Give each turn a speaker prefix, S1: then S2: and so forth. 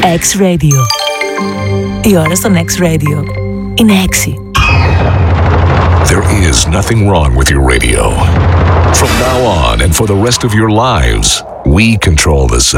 S1: X-Radio. Η ώρα στον X-Radio είναι 6.
S2: There is nothing wrong with your radio. From now on and for the rest of your lives, we control the sound.